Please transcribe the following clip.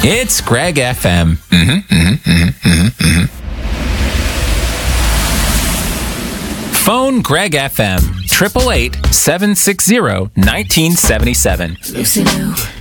It's Greg FM. Phone Greg FM, 888-760-1977. Lucy Lou.